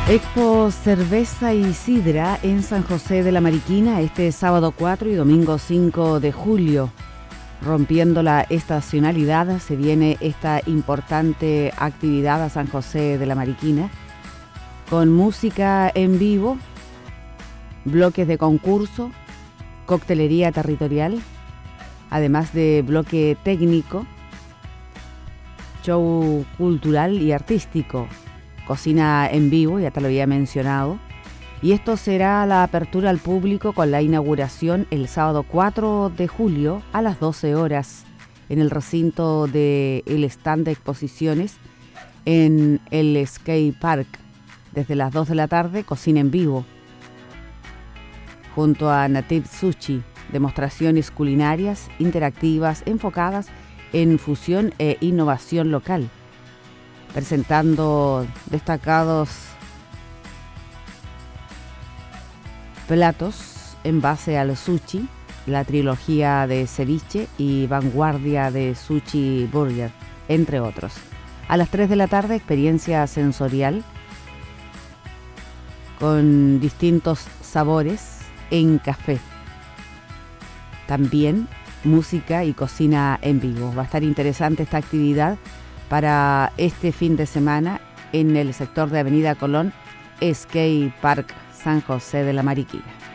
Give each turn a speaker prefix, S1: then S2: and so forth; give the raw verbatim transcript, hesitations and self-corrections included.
S1: Expo Cerveza y Sidra en San José de la Mariquina este sábado cuatro y domingo cinco de julio. Rompiendo la estacionalidad, se viene esta importante actividad a San José de la Mariquina con música en vivo, bloques de concurso, coctelería territorial, además de bloque técnico, show cultural y artístico, cocina en vivo, ya te lo había mencionado, y esto será la apertura al público con la inauguración el sábado cuatro de julio a las doce horas en el recinto del stand de exposiciones en el Skate Park. Desde las dos de la tarde, cocina en vivo junto a Native Sushi, demostraciones culinarias interactivas enfocadas en fusión e innovación local, presentando destacados platos en base al sushi, la trilogía de ceviche y vanguardia de sushi burger, entre otros. A las tres de la tarde, experiencia sensorial con distintos sabores en café. También música y cocina en vivo. Va a estar interesante esta actividad para este fin de semana en el sector de Avenida Colón, Skate Park San José de la Mariquina.